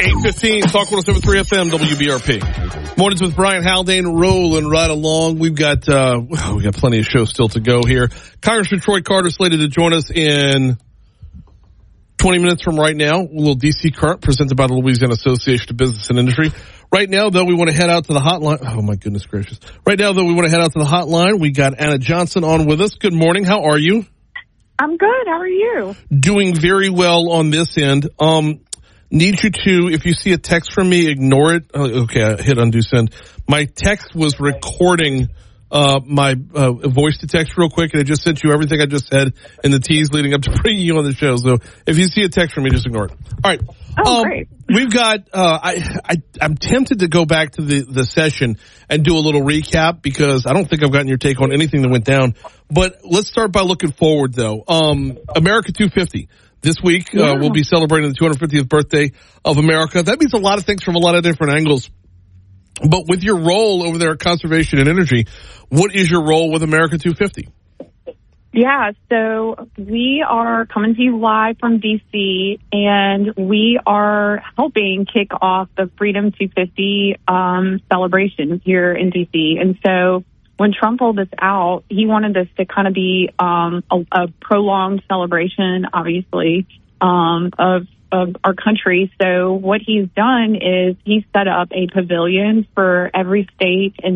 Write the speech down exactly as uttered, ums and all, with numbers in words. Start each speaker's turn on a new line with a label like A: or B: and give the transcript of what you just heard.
A: eight fifteen, Talk one oh seven point three F M, W B R P. Mornings with Brian Haldane, rolling right along. We've got, uh, we got plenty of shows still to go here. Congressman Troy Carter slated to join us in twenty minutes from right now. A little D C Current presented by the Louisiana Association of Business and Industry. Right now, though, we want to head out to the hotline. Oh, my goodness gracious. Right now, though, we want to head out to the hotline. We got Anna Johnson on with us. Good morning. How are you?
B: I'm good. How are you?
A: Doing very well on this end. Um, need you to, if you see a text from me, ignore it. Oh, okay, I hit undo send. My text was recording uh, my uh, voice to text real quick, and it just sent you everything I just said in the tease leading up to bringing you on the show. So if you see a text from me, just ignore it. All right.
B: Oh,
A: um,
B: great.
A: We've got, uh, I, I, I'm tempted to go back to the, the session and do a little recap because I don't think I've gotten your take on anything that went down. But let's start by looking forward, though. Um, America two fifty. This week, yeah. uh, we'll be celebrating the two hundred fiftieth birthday of America. That means a lot of things from a lot of different angles. But with your role over there at Conservation and Energy, what is your role with America two fifty?
B: Yeah, so we are coming to you live from D C, and we are helping kick off the Freedom two fifty um, celebration here in D C. And so when Trump rolled this out, he wanted this to kind of be um, a, a prolonged celebration, obviously, um, of, of our country. So what he's done is he's set up a pavilion for every state and